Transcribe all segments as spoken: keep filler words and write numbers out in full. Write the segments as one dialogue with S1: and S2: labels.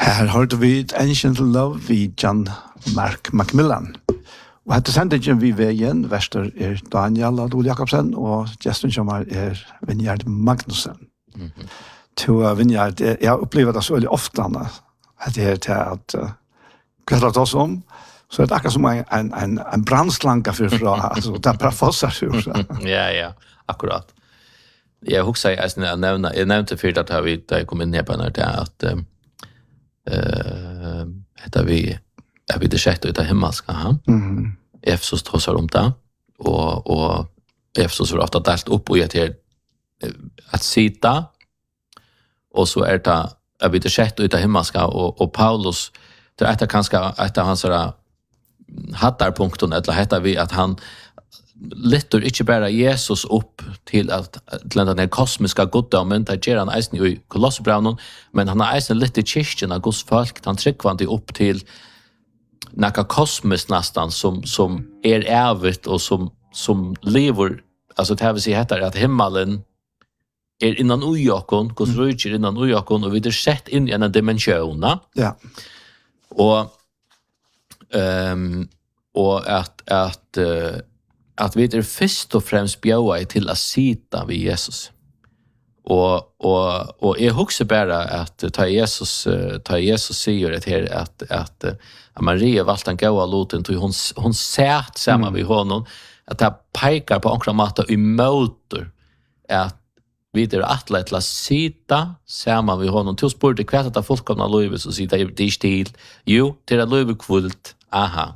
S1: Her hørte vi et Ancient Love i John Mark Macmillan. Og hette sendingen vi ved igjen, verster er Daniel Adol Jakobsen, og gjesten som er Vinjard Magnussen. Mm-hmm. Til uh, Vinjard, jeg opplever det så veldig ofte, at det er til at uh, hva det oss om, så er det akkurat som en, en, en, en brandslanka for fra, altså, det er bare fossar for.
S2: Ja, ja, akkurat. Jeg husker jeg, jeg, nevnte, jeg nevnte fyrt at vi, da jeg kom inn her på en det at uh, uh, etter vi er vi det kjekt ut av himmelska, ha? Mm-hmm. Efesos trossar om det, og, og Efesos var ofta delt opp og gjør til at sita, og så er det er vi det kjekt ut av himmelska, og, og Paulus, det er etter kanskje etter hans hattarpunkten, eller heter vi at han lytter ikke bare Jesus opp til, at, til den kosmiska goddommen, det gjør han eisen i Kolossebrevnen, men han har eisen litt i kyrkjen av Guds folk, han trykker han opp til något kosmiskt nästan som som är evigt och som som lever, alltså det här vill säga heter att himmelen är innan ojokon, Guds rike är innan ojokon, och vi är sett in i en dimension.
S1: Ja.
S2: Och ehm och att att uh, att vi är först och främst bjöa till att sitta vid Jesus. Och och och jag huxar bara att ta Jesus ta Jesus säger det här att att Maria valt en goda låten till hon hon sät samman vid honom, att det pekar på ankra matta i motor att vi är att lätta sitta samman vid honom till sport det kvärt att fullkomna löve så sitta det stil jo till det löve kvult aha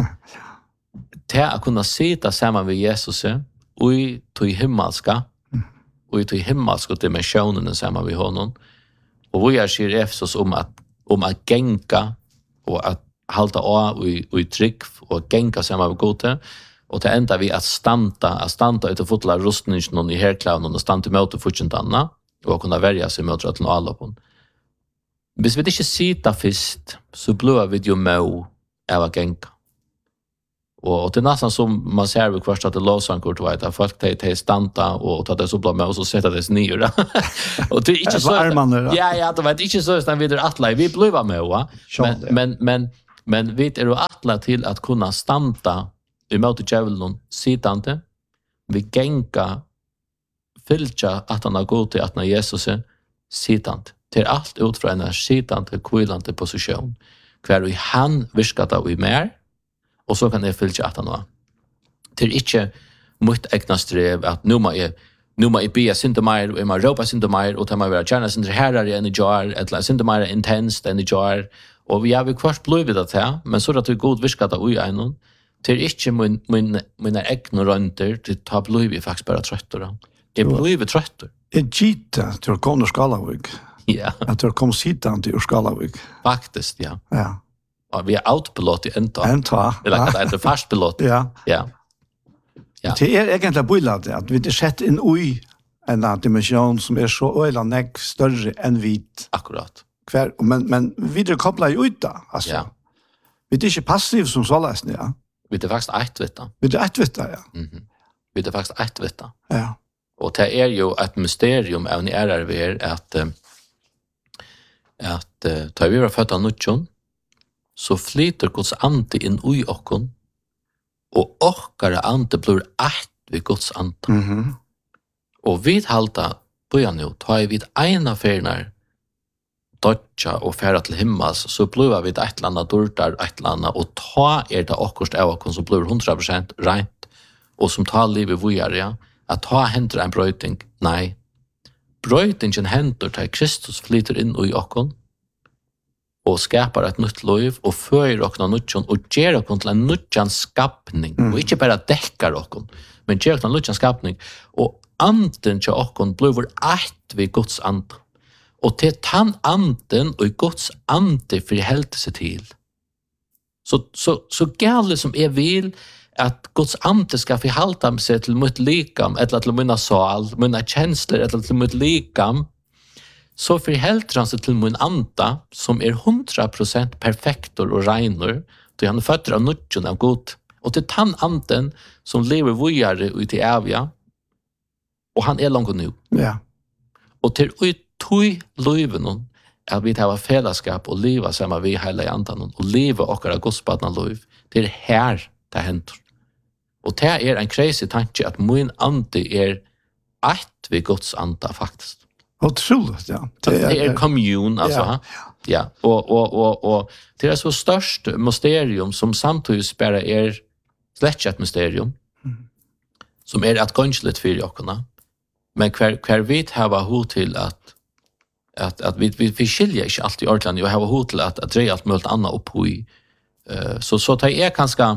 S2: till att kunna sitta samman vid Jesus och i till himmelska och i till himmelska dimensionen samman vid honom, och vi är skir Efesos om att om att gänka och att halta av och i, och i tryck och gänka samman vid gode, och till enda vi att stanta att stanta ut och fotla rustningen i herkläven och stanta mot och fortsätta och kunna välja sig mot att alla på. Hvis vi inte sitter först så blir vi ju med av att gänka. Och, och det är nästan som man ser vid först att det lovsankort vet att folk tar stanta och tar det så blir med och så sätter det sig ner. Och det är inte så att, ja, ja, det var inte så att vi är alla, vi blir med va? Men, men, men, men vi är alla till att kunna stanta i mötet djävulen sittande, vi gänka fylja att han har gått till att när Jesus är sittande. Till allt utfrån en sittande, kvilande position. Kvar vi han viskata och i mer, och så kan det fylja att han har. Till inte mot egna strev att nu må jag nu må jag be synda mer och man ropa synda mer och ta mig vara gärna synda herrar i jar eller synda mer intensivt i jar, och vi har vi kvart blivit det här, men så att det god viskata och i en till inte min min mina egna rönter till ta blivit faktiskt bara tröttor. Jag blivit tröttor.
S1: Jag gita till Connor Skalavik.
S2: Ja.
S1: Att det kom sitta till Skalavik.
S2: Faktiskt, ja.
S1: Ja.
S2: Och vi är autopilot i en tag.
S1: En tag.
S2: Eller att det är fast pilot.
S1: Ja.
S2: Ja.
S1: Ja. Det är egentligen bojlat att vi det sett in oj en dimension som är så öla näck större än vit.
S2: Akkurat.
S1: Kvar men men vi det kopplar ju ut då. Alltså.
S2: Ja.
S1: Vi det är inte passivt som så läs ja.
S2: Vi det faktiskt ett vita.
S1: Vi det ett vita ja.
S2: Mhm. Vi det faktiskt ett vita.
S1: Ja.
S2: Och det är ju ett mysterium av ni är vi är att att ta vi var födda nutjon så flyter Guds ande in i okkon, og okkara ande blir ett vid Guds ande.
S1: Mhm.
S2: Og vi halta bøya nu, ta vi ena fernar dodja og færa til himmels, så blir vi et eller annet dörtar, et eller annet, og ta er det akkurst av okkon som blir hundra prosent rent, og som tar livet vujar, ja, at ta henter en brøyting, nei. Brøytingen henter til Kristus flyter inn i okkon, og skapar et nytt liv, og fører okkon nutjon, og gjør okkon til en nutjan skapning, mm. og ikke bare dekkar okkon, men gjør okkon en nutjan skapning, og anden til okkon blir ett vid Guds ande. Og til tann anden og Guds ande frihelte seg til. Så, så, så gale som jeg vil at Guds ande skal frihalta seg til mitt likam, eller til mina sal, mina kjensler, eller til mitt likam, så frihelter han seg til min anda, som er hundra prosent perfektor og reiner, til han er føtter av nutjon av god. Og til tann anden som lever vujare ut i evja, og han er langt nu.
S1: Ja.
S2: Og til ut tog løyven at vi tar fellesskap og livet sammen vi hele i andan og livet okkara godspadna liv. Det er her det hender. Og det er en crazy tanke at min ande er ett vi Guds anda faktisk.
S1: Otroligt, ja.
S2: Det er, det er kommun, altså. Ja, ja. Og, og, og, og det er så størst mysterium som samtidig bare er slett et mysterium, mm. som er et gønslet for jokkene. Men hver, hver vi har hod til at at, at vi, vi, vi skiljer ikke alltid i ordentlig, og har hod til at, at dreie alt mulig annet opp i. Uh, så så tar jeg kanskje,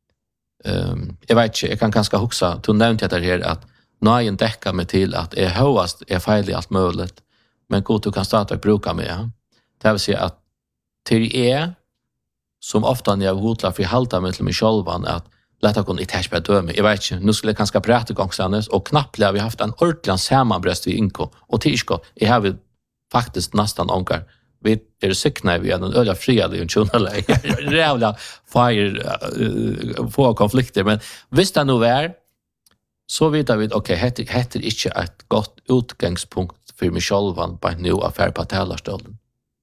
S2: um, jeg vet ikke, jeg kan kanskje huske, du nevnte jeg her, at nøyen dekker meg til at jeg høyest er feil i alt mulig, men god du kan starte å bruke meg. Ja? Det vil si at til jeg, som ofte når jeg har hodlet for jeg halte meg til meg selv, at lett å kunne ikke bare døme. Jeg vet ikke, nå skulle jeg kanskje prate gangstandes, og knapt har vi haft en ordentlig sammenbrest i Inko, og til ikke, jeg har faktisk nesten omgang. Vi er sikne vi er en øyla friade i en tjonale. Rævla fire, uh, få konflikter, men hvis det nå er, så vet vi, ok, heter, heter ikke et godt utgangspunkt for meg selv, bare nå affær på talerstolen.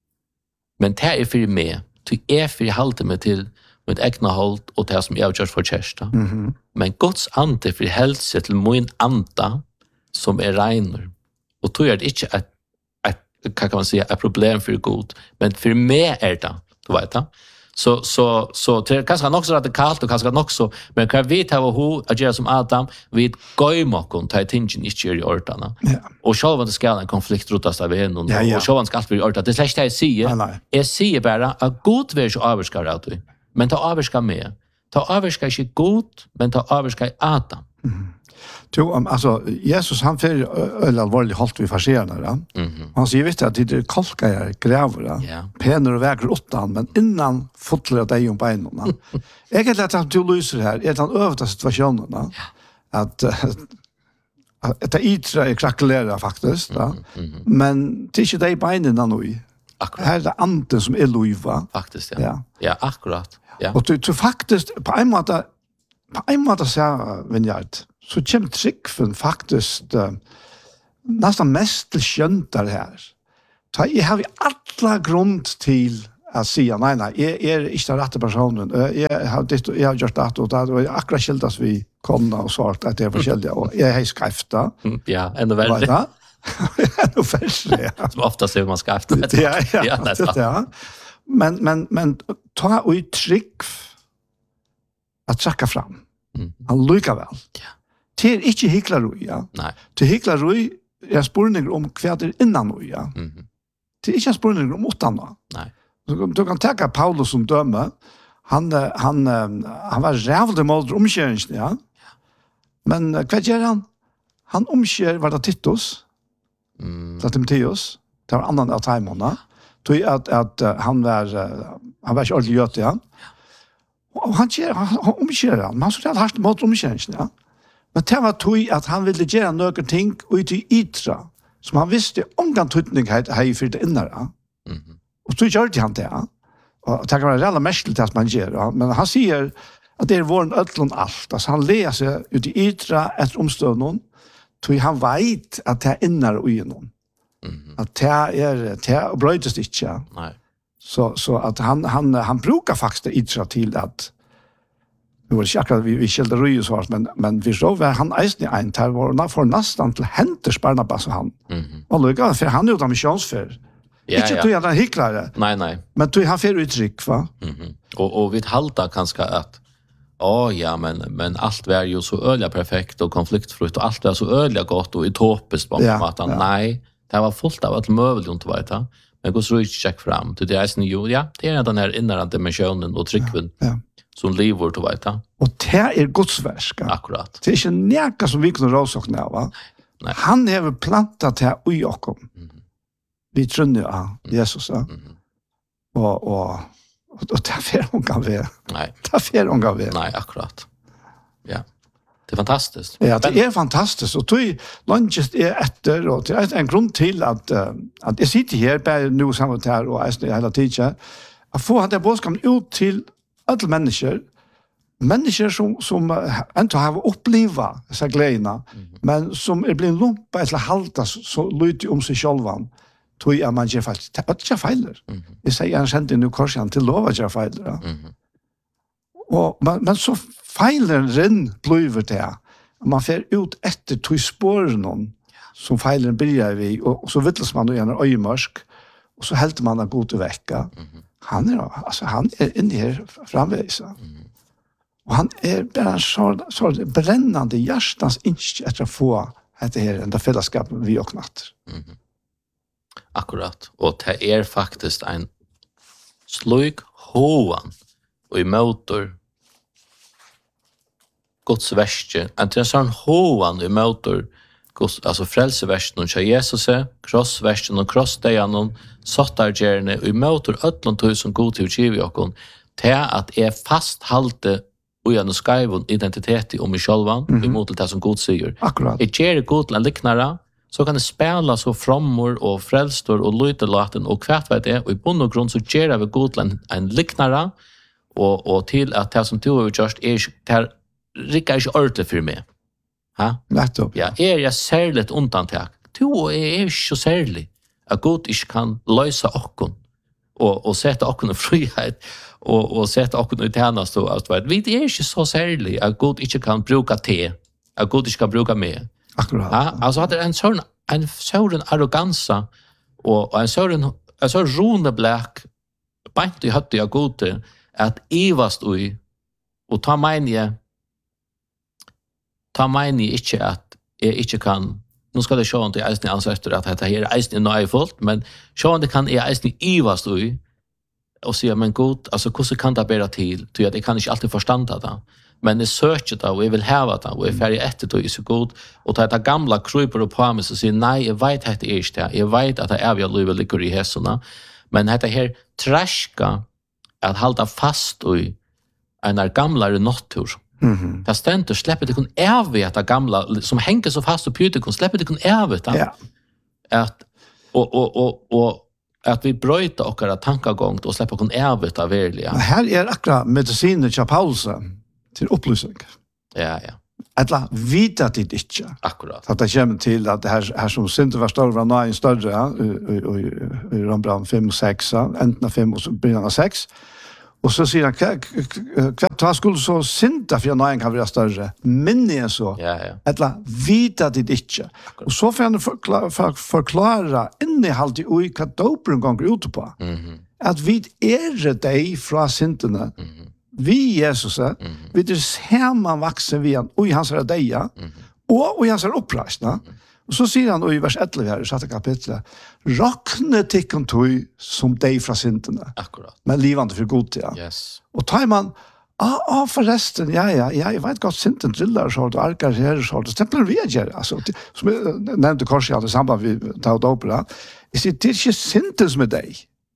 S2: Men det er for meg, det er for jeg halte meg til mitt egna hold og det som jeg har gjort for kjærsta. Mm -hmm. Men Guds ande for helse til min anda som er regner. Og tror jeg det ikke et, et, hva kan man si, et problem for Gud, men for meg er det, du vet det. Så, så, så det er kanskje nok så radikalt og kanskje nok så, men hva vi tar ho at gjøre som Adam, vi går mokken til tingen ikke er i ordene. Ja. Og selv om det skal en konflikt rotast av en, ja, ja. Og selv om det skal alt bli i ordene. Det er slett det jeg sier. Nei, nei. Jeg sier bare at Gud vil ikke avvarske av det, men ta avvarske med. Ta avvarske ikke Gud, men ta avvarske Adam. Mm.
S1: Jo, um, altså, Jesus, han fyrir øyla alvorlig holdt vi farserende, ja. Mm -hmm. Han sier, vet du, at de er kolkeier, græver, ja. Pener og veker åttan, men innan fotler av deg om beina. Egentlig at han til lyser her, er den øvete situasjonen, ja. At, at, at det ytre er krakelere, faktisk, ja. Mm -hmm. Men det er ikke de beina nå i. Akkurat. Her er det anden som er løyva.
S2: Faktisk, ja. Ja, ja akkurat. Ja.
S1: Og du, du faktisk, på en måte, på en måte sier Vinjard, så kommer tryggfen faktisk uh, nesten mest til skjønter her. Så jeg har alla grunn til å si, nei, nei, jeg er ikke den rette personen. Jeg har, ditt, jeg har gjort det og det, og jeg akkurat skildes vi kona og svart at det er forskjellige, og jeg har skriftet.
S2: Ja, enda verre.
S1: Enda verre, ja.
S2: Som ofta ser man skriftet.
S1: Ja, ja, ja, det, ja. Men, men, men ta og i trygg at trekke fram. Mm. Han lykker vel. Ja. Det er ikke hyklarui, ja.
S2: Nei.
S1: Til hyklarui er spurninger om hva det er innan ui, ja. Mm -hmm. Det er ikke spurninger om utan,
S2: Nei.
S1: Du, du kan tenke Paulus som døme. Han, han, han var rævlig mål omkjøringen, ja. Men hva gjør han? Han omkjør, var det Titus? Mm. Det Timotheus. Det var annan av teimene. Tog at, at han var, han var ikke ordentlig gjøt, ja. Og han, han, han omkjør han. Men han så det hardt mål omkjøringen, ja. Men det var tog at han ville gjøre noen ting ut i ytra, som han visste omgang tøytninghet hei for det innere. Mm -hmm. Og så gjør han det. Og det kan være reelle mest til at man gjør. Men han sier at det er våren ødlån alt. Altså han leser ut i ytra etter omstøvnen, tog han vet at det er innere ui noen. Mm -hmm. At det er, det er brøytes ikke.
S2: Nei.
S1: Så, så at han, han, han bruker faktisk det ytra til at det var ikke akkurat vi, vi skjelte røy og svart, men, men vi så var han eisen i en til, hvor for nesten til henters Barnabas og han. Mm -hmm. Og lykka, for han er jo da missionsfer. Ja, ikke tog han den hyklare.
S2: Nei, nei.
S1: Men tog han fer uttrykk, va? Mm
S2: -hmm. og, og vi halta kanskje at Å ja, men, men alt var jo så øyelig perfekt og konfliktfrukt, og alt var så øyelig godt og utopisk på ja, måten. Ja. Nei, det var fullt av alt møvelig, du vet det. Men Guds røy ikke fram. Det er jo, ja, det er den her innere dimensjonen og tryggven. Ja, ja. Som lever, du vet det.
S1: Og det er Guds versk.
S2: Akkurat.
S1: Det er ikke nækka som vi kunne råsakne av, va? Nei. Han har plantat det ui okkom. Mm -hmm. Vi trunner av Jesus, ja. Mm -hmm. Og, og, og det er fer hun kan være.
S2: Nei.
S1: Det er fer hun kan være.
S2: Nei, akkurat. Ja. Det er fantastisk.
S1: Ja, det er fantastisk. Og tog lunches er etter, og det er en grunn til at, uh, at jeg sitter her, bare nå sammen her, og jeg er hele tiden, at få denne bådskapen ut til alle mennesker, mennesker som, som enda har opplevd disse gledene, mm -hmm. men som er blitt lumpet eller halta så lydelig om seg selv, tog jag man ger faktiskt det är inte fejler. Jag säger han kände nu korsan till lova att göra fejler. Ja. Och man men så fejlen blir det. Man får ut efter tog spåren någon som fejlen börjar vi och så vittlas man då gärna öjmörsk och så helt man att gå till vecka. Han är alltså han är inne här framvägs. Och han är bara en så så brännande hjärtans inch efter att få det här ända fällskap vi och natt.
S2: Mm. Akkurat. Och det är faktiskt en slug hoan och i motor Guds värste. En till en sån hoan i motor Guds, alltså frälsevärsten och Jesus krossvärsten och krossdejan sottargärne och i motor ötlon tusen god till givi och till att är fasthalte och en skajvon identitet om mig självan mm-hmm. emot det som Gud säger.
S1: Akkurat.
S2: Jag ger Gud en liknare så kan det spela så frammor och frälstor och lytelaten och kvart vad det är och i bund och grund så ger vi Gud en, en liknare och, och till att det som du har gjort är det rikar inte ordentligt för mig. Ha?
S1: Lätt upp.
S2: Ja, är jag särskilt undantag. Du är inte så särskilt att Gud inte kan lösa oss och, och sätta oss i frihet och, och sätta oss i tjänst och allt vad. Vi är inte så särskilt att Gud inte kan bruka te, att Gud inte kan bruka mig.
S1: Akkurat.
S2: Ja, alltså att det är en sån en sån arrogansa och, och en sån en sån runebläck bant i hade jag Gud att evast oj och ta mig ta mig inte att jag inte kan nu ska det sjå inte eisen ansvaret att det här eisen är nöjfullt men sjå det kan är eisen evast oj och säga men Gud alltså hur kan det bära till till att jag kan inte alltid förstå det. Men det söker det och jag vill ha det och jag är färdig efter det är så god och ta det gamla kryper upp på mig och säger nej, jag vet att det är inte det. Jag vet att det är jag livet ligger i hästarna. Men det här träska att hålla fast i en gamla natur. Mm-hmm. Det ständer släpper det kun erveta gamla som hänger så fast och pyter kun släpper det kun erveta.
S1: Ja.
S2: Att och och och och att vi bryter och tankegång och släpper kun erveta verkligen.
S1: Här är akkurat medicinen till Paulsen. Till upplysning.
S2: Ja, ja.
S1: Alla vet att det inte.
S2: Akkurat.
S1: Att det kommer till att det här, här som synte var större var nöjen större ja, i, i, i Rambran fem och sex, äntna fem och början av sex. Och så säger han, kvart skulle så synta för att nöjen kan vara större. Men det är så.
S2: Ja, ja.
S1: Alla vet att det inte. Och så får han förklara, för, förklara innehållet i vad dopren gånger ut på. Mm-hmm. Att vi är dig från synterna. Mm-hmm. Vi Jesus, mm. vi är sammanvuxen vid han och i hans radeja mm. och i hans upprasna. Mm. Och så säger han i vers elva här i sjätte kapitlet rakne tikkon tog som dig från synderna.
S2: Akkurat.
S1: Men livande för god ja.
S2: Yes.
S1: Och tar man ah, ah förresten, ja, ja, ja, jag vet gott synden drillar så och arkar här så det stämplar vi gör alltså som jag nämnde kanske hade samband vi tog opera. Är det inte synden som är dig?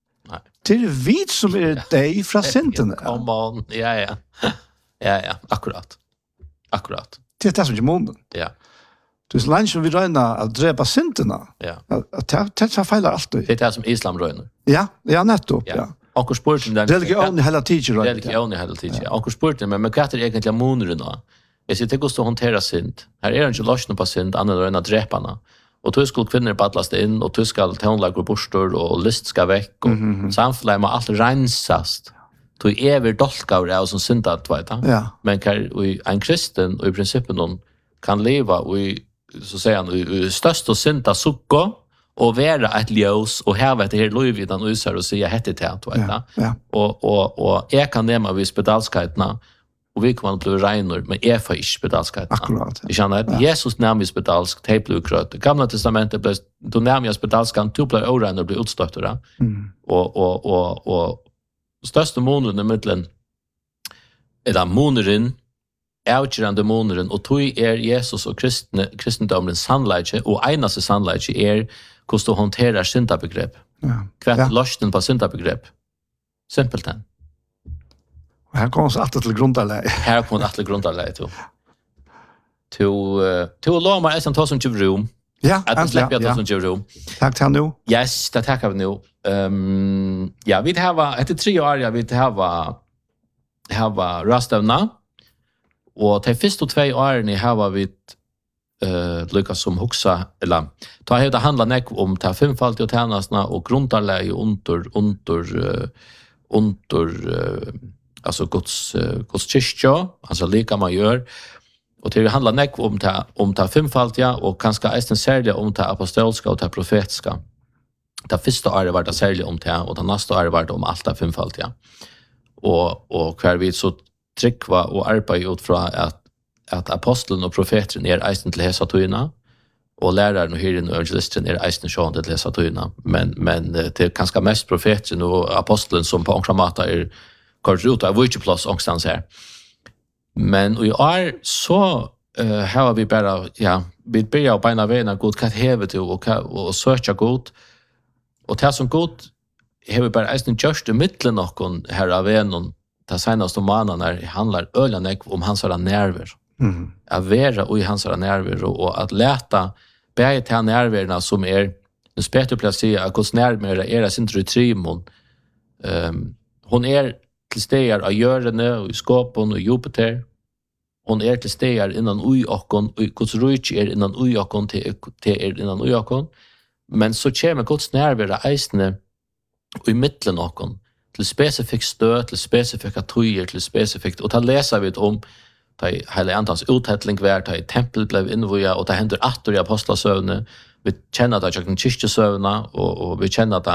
S1: Det är vi som är dig från synderna.
S2: Come on, ja, ja. Ja, ja, akkurat. Akkurat.
S1: Det är det som är månen.
S2: Ja.
S1: Det är så länge som vi röjnar att dräpa synderna.
S2: Ja.
S1: Att det är feilar alltid.
S2: Det är det som islam röjnar.
S1: Ja, ja, nettopp, ja.
S2: Onkel spurten den.
S1: Religion i hela tiden röjnar.
S2: Religion i hela tiden, ja. Onkel spurten, men men vad är egentligen månen då? Jag ser det går så hantera synd. Här är det inte lösning på synd, andra röjnar dräparna. Och då skulle kvinnor battlas in och då ska tonlager borstor och list ska väck och mm-hmm. samfället må allt rensast. Då är vi dolkar och som syndat vet jag.
S1: Ja.
S2: Men kan en kristen och i principen någon kan leva och i så säger han i störst och synda sukko och vara ett ljus och här vet det här liv i den usar och säga hette till vet jag.
S1: Ja.
S2: Och och och jag kan nämna vid spedalskheterna och vi kommer att bli regnor, men jag får inte spedalskheterna.
S1: Akkurat.
S2: Jag känner att ja. Jesus närmar spedalsk, det blir kröt. Gamla testamentet blev, då närmar spedalskan, du blir oregnor och blir utstöttare. Mm. Och, och, och, och största månaden i mittlen är det månaden, avgörande månaden, och tog är Jesus och kristne, kristendomens sannleike, och enaste sannleike är hur du hanterar syndabegrepp. Ja. Kvart ja. Lösningen på syndabegrepp. Simpelt än.
S1: Och här kommer oss alltid till grundarläge.
S2: Här kommer alltid till grundarläge, to. To, uh, to lomar är som tar som rum.
S1: Ja,
S2: att släppa att ta som rum.
S1: Tack till nu.
S2: Yes, det tackar vi nu. Um, ja, vi har efter tre år ja, vi har har röstavna. Och till första två åren har vi uh, lyckas som huxa eller ta hevda handla nek om ta femfaldiga tjänsterna och grundarläge under under uh, under uh, alltså Guds uh, Guds kyrka alltså lika man gör och det handlar nek om ta om ta femfaldiga och kanske ästen särskilt om ta apostolska och ta profetiska. Det första året var det särskilt om ta och det nästa året var det om allt ta femfaldiga. Och och kvar vi så tryckva och arbeta ut från att att aposteln och profeten är eisen till hesa toina och läraren och hyrden och evangelisten är eisen sjående till hesa toina. Men, men det är ganska mest profeten och aposteln som på ångramata är kort ut av vujtjeplås ångstans här. Men i år så uh, har vi bara, ja, vi börjar beina vägen god, vad hever du och, och söka god. Och det som god har vi bara eisen gjørst i mittlen någon här av vägen det senaste månaden när det handlar öliga om hans nerver. Mm. Att vara i hans nerver och, och att läta bäge till nerverna som är en spetter placera att Guds närmare är sin trimon. Um, hon är till stegar av görene och i skåpen och Jupiter. Hon är till stegar innan ujokon och Guds rujt är innan ujokon till, till er innan ujokon. Men så kommer Guds närvaro eisne i mitten okon till specifikt stöd, till specifika tojer, till specifikt och ta läsa vi om ta hela antans uthettling vart ta i tempel blev invoja och ta händer åter i apostlasövne. Vi känner att jag kan kyrkesövna och, och vi känner att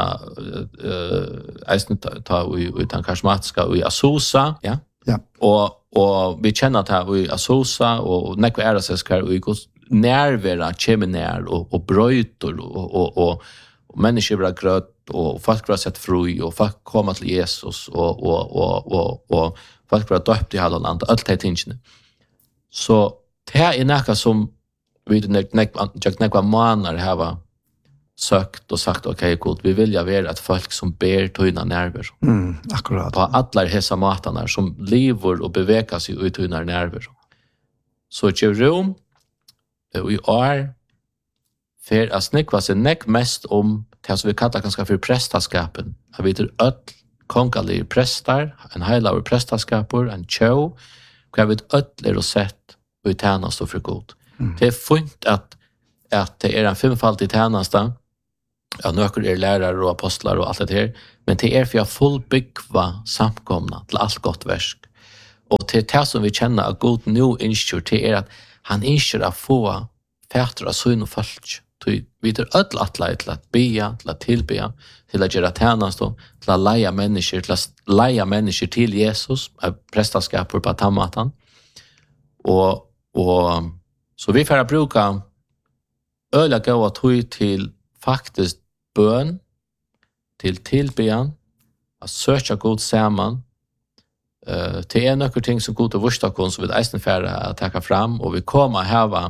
S2: eh eisne ta i utan karismatiska och i Asosa, ja.
S1: Ja.
S2: Och och vi känner att vi i Asosa och nekva är det ska vi gå närvara keminär och och bröjtor och och och, och människor blir grött och folk blir sett fri och folk kommer till Jesus och och och och och folk blir döpt i hela landet allt det tingene. Så det är näka som vi nek nek jag nekva manar har sökt och sagt okej okay, god vi vill ju vara ett folk som ber tøyna nerver.
S1: Mm, akkurat.
S2: På alla hesa matarna som lever och bevegar sig ut tøyna nerver. Så i rum vi är för att snäcka sig näck mest om det som vi kallar ganska för prästaskapen. Jag vet att öll kongalig prästar, en heilaver prästaskapor, en tjå, och jag vet öll är och sett och i tjänast och för god. Mm. Det är fint att, att det är en femfaldig tjänasta. Ja, nöker är lärare och apostlar och allt det här. Men det är för jag fullbyggva samkomna till allt gott versk. Och till det som vi känner att god nu inskjur till är att han inskjur att få fätter av syn och folk. Vi tar öll atla till att bea, till att tillbea, till att göra tjänast och till att leia människor, till att leia människor till Jesus, prästaskapor på tammatan. Och, och så vi får bruka öliga gåa tog till faktiskt bön, till tillbean, att söka god samman. Uh, det är några ting som god och vurstakon som vi eisen färre att taka fram och vi kommer att hava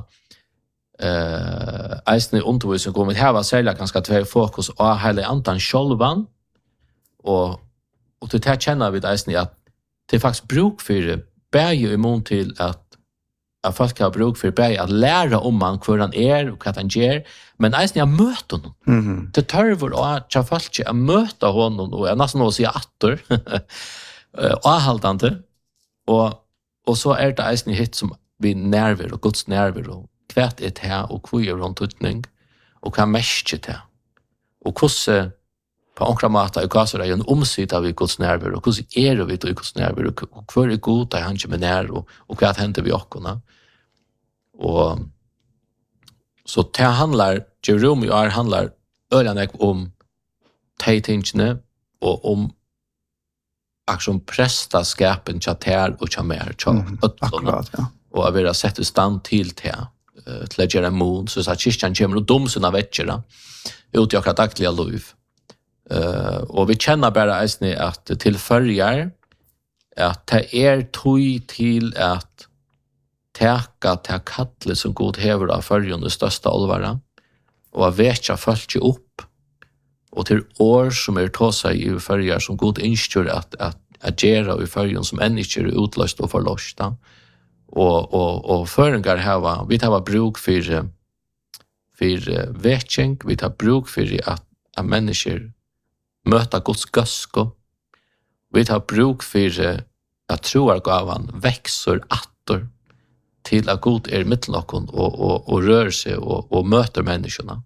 S2: eh eisen undervisning kommer att hava särskilt ganska två fokus och hela antan självan och och det här känner vi eisen att det är faktiskt bruk för det bär imon till att att folk har bruk för bär att lära om man hur han är och vad han gör men eisen jag möter honom. Mm. Det törver och att folk att möta honom och jag nästan också åter och haltande och och så är det eisen hit som vi nerver och Guds nerver och kvärt är det här och hur gör runt utning och kan mest det och hur på ankramata och kasar är en omsitt av Guds nerver och hur är det vi då Guds nerver och hur är god att han kommer ner och och vad händer vi också och så det handlar Jerome är handlar öliga om tajtingene och om aktion prästaskapen chatter och chamer
S1: mm, akkurat ja
S2: och vi har sett i stand till det till att göra mod så att kyrkan kommer och dom sina veckor ut i akkurat dagliga liv. Uh, och vi känner bara eisne att tillföljar att det är tog till att täcka till kattle som god hever av följen det största allvara och att vecka följa upp och till år som är ta sig i följar som god instyr att, att agera i följen som än inte är utlöst och förlösta. Og, og, og føringar hava, vi tar bruk for, for vekking, vi tar bruk for at, at mennesker møter Guds gøsko, vi tar bruk for at troargavan vekser atter, till att god är mitt lockon och och och rör sig och och möter människorna.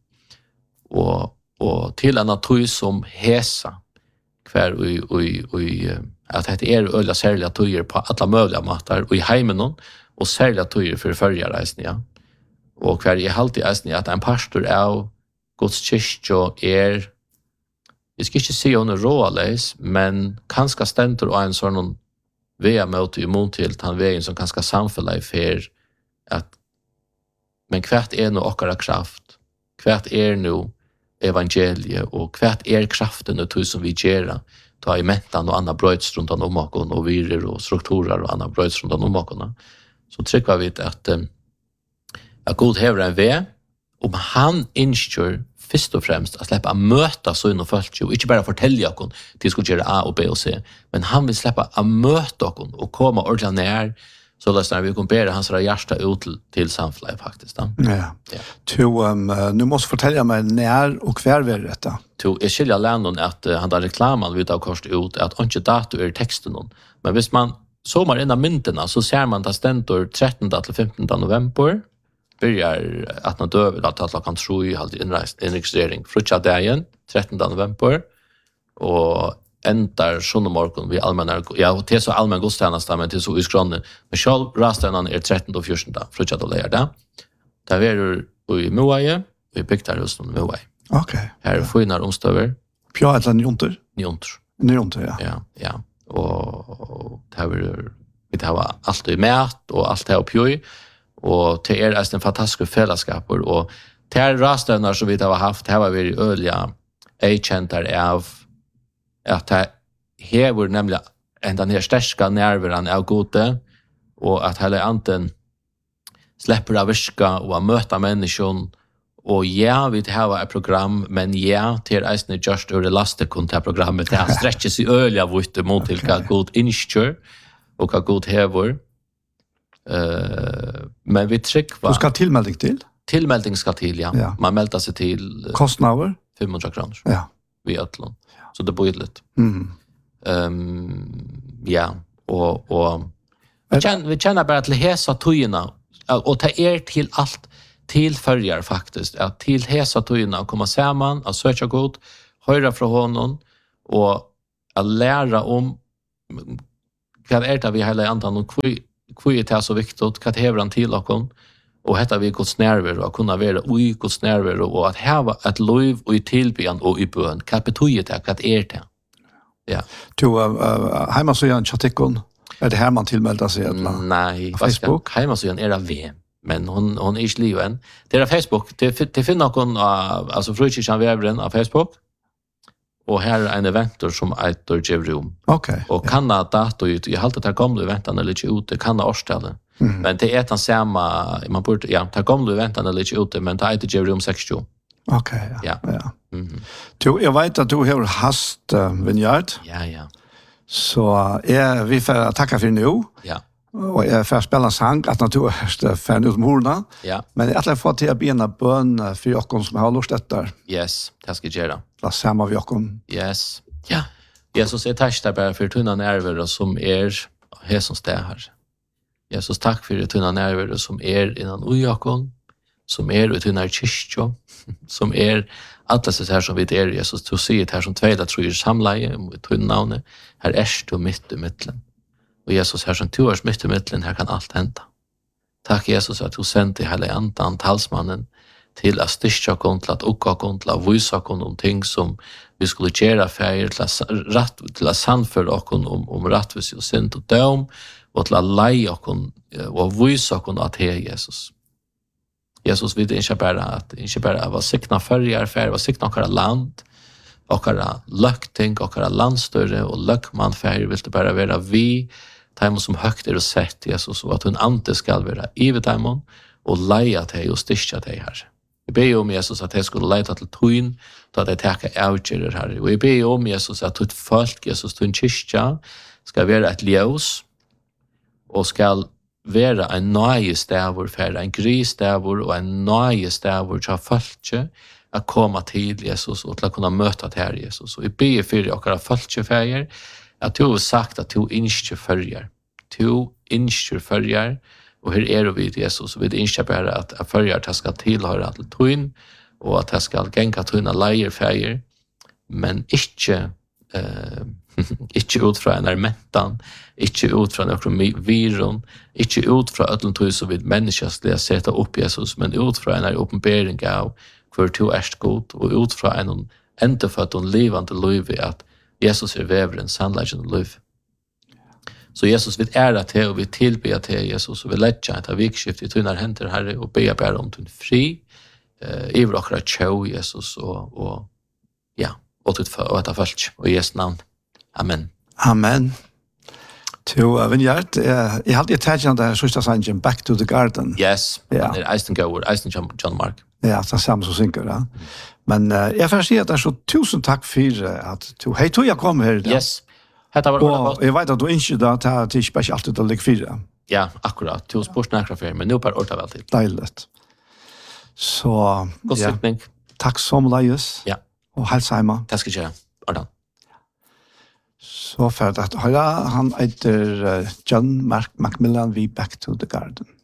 S2: Och och till en natur som hesa kvar och och och att det är ölla särliga tojer på alla möjliga matar och i hemmen och särliga tojer för förjarreisen ja. Och kvar är alltid är att en pastor är Guds kyrkja är jag ska inte säga hon är råles men kanske ständer och en sån via mot i mot till han vägen som kanske samfälla i för att men kvärt är nu okra kraft kvärt är nu evangelie och kvärt är kraften och som vi gera ta i mentan och andra bröds runt om makon och virer och strukturer och andra bröds runt om makon så tycker vi att att god häver en vä om han inskör först och främst att släppa möta så in och följt och inte bara fortälja okon till skulle göra A och B och C men han vill släppa att möta okon och komma ordentligt ner så läsnar vi kompara hans hjärta ut till, till samfället faktiskt. Ja.
S1: Ja. ja. To, um, nu måste fortälja mig när och kvar vi är detta.
S2: To, jag skiljer lärnon att uh, han har reklamen vid av kors ut att inte dator är texten någon. Men hvis man somar in av mynterna så ser man att stentor trettonde till femtonde november börjar att när döv att ta klockan tre halt inregistrering frutcha dagen trettonde november och ändar sjunde morgon vi allmänna ja det är så allmän gudstjänst men det är så i skronen men själv rasten är trettonde och fjortonde frutcha då lägger det där är du i Moaje vi bygger hos någon Moaje
S1: okej
S2: här är finar omstöver
S1: pja eller njonter
S2: njonter
S1: njonter ja
S2: ja ja och det har vi har allt i mät och allt här pjoj och det är en fantastisk fällskap och det är rasten som vi har haft här var vi ölja agenter av att det hever nämligen en den här stärska nerveran av gode och att hela anten släpper av viska och att möta människan och ja, vi har ett program men ja, till eisne just ur det laste konta programmet det stretcher sig öliga vart mot till vad god inskör och vad god hever uh, men vi tryck va
S1: du ska tillmelding till
S2: tillmelding ska till ja, ja. Man melder sig till uh,
S1: kostnader
S2: femhundra kronor
S1: ja
S2: vi ötlon så det blir lite
S1: mm.
S2: um, ja och och vi känner vi känner bara till hesa tojorna och ta er till allt till förjar faktiskt att till hesa tojorna komma samman att söka god höra från honom och att lära om vad är det vi hela antan och hur är det så viktigt att hävra till och kom och hetta vi Guds nerver och kunna vara i Guds nerver och att ha ett liv och i tillbön och i bön. Vad betyder det? Vad är det? Ja.
S1: Du, uh, hemasidan chatikon, är det här man tillmeldar sig? Eller?
S2: Nej,
S1: Facebook?
S2: Hemasidan är av V, men hon, hon är inte liven. Det är av Facebook. Det, det finns någon, uh, alltså frukyrkan vävren av Facebook. Och här är en eventor som heter Jevrum.
S1: Okej. Okay.
S2: Och kan ha dator ut. Jag har alltid tagit gamla eventarna lite ute. Kan ha årställen. Mm. Men det är den samma, man borde, ja, tar gamla eventarna lite ute, men det heter Jevrum sextio.
S1: Okej, okay, ja.
S2: ja.
S1: ja.
S2: Mm.
S1: Du, jag vet att du har hast uh, vinjard.
S2: Ja, ja.
S1: Så uh, vi får tacka för nu.
S2: Ja.
S1: Och jag får spela sang att naturligtvis är färdig ut morgonen.
S2: Ja.
S1: Men jag har fått till att bena bön för Jakob som har lust detta.
S2: Yes, det ska jag göra.
S1: La samma vi Jakob.
S2: Yes. Ja. Jesus, jag tackar bara för tunna nerver som är här som står här. Jesus, tack för tunna nerver som är innan o Jakob, som är ut tunna kyrkja, som är alla så här som vi är Jesus, du ser det här som tvåla tror jag samlaje med tunna namn. Här är du mitt i mitten. Och Jesus, här som du är mitt i mitten, här kan allt hända. Tack Jesus att du sände hela andan talsmannen till att styrka kon, till att åka kon, till att visa kon om ting som vi skulle göra färger, till att, rätt, till att sannföra kon om, om rättvis och synd och döm, och till att leja kon och visa kon att det är Jesus. Jesus vill inte bara att inte bara vara sikna färger, färger, vara sikna åkara land, åkara lökting, åkara landstörre och lökman färger, vill det bara vara vi, taimon som högt är och sett Jesus, och att hun ante skal vara i taimon och leia till och styrka till här. Vi ber om Jesus att det skulle leita till tun, så att det täcka avgörer här. Och vi ber om Jesus att ett folk, Jesus, tun kyrkja, ska vara ett ljus och ska vara en nöjestävor för en grisstävor och en nöjestävor till folket att komma till Jesus och till att kunna möta det här Jesus. Och vi ber för åkara folkefärger att du har sagt att du inte följer. Du inte följer Og her er vi til Jesus, og vi innskjer bare at jeg følger at jeg skal tilhøre til tøyen, og at jeg skal genka tøyen av leier feir, men ikke, eh, ikke ut fra en mentan, ikke ut fra noen viron, ikke ut fra ødelen tøy som vi mennesker skal sette opp Jesus, men ut fra en åpenbering av hvor to erst god, og ut fra en endefødt og livande liv at Jesus er veveren, sannleggen og liv. Så Jesus vil ære til, og vi tilber til Jesus, og vi letja et av vikskift i tunnar henter, Herre, og be bare om tunn fri, uh, i vår akkurat tjau, Jesus, og, og ja, og til og etter følt, og i Jesu navn. Amen.
S1: Amen. Til uh, Vinjard, jeg, jeg hadde tatt den der sørste sangen, Back to the Garden.
S2: Yes,
S1: ja.
S2: Han er Eisen Gower, Eisen John, John Mark.
S1: Ja, det er samme som synker, ja. Men uh, jeg får si at det er så tusen takk for at du, hei, tog jeg kom her. Da.
S2: Yes. Hetta var
S1: og jeg vet at du ikke da, det er ikke bare alltid å legge fire.
S2: Ja, akkurat. Du spørs nærkere for, men nå bare ordet vel til.
S1: Deilig. Så,
S2: God
S1: ja.
S2: sykning.
S1: Takk som leies.
S2: Ja.
S1: Og helse hjemme.
S2: Takk skal jeg gjøre. Ordan.
S1: Så for at høyre, han eiter uh, John Mark Macmillan, vi Back to the Garden.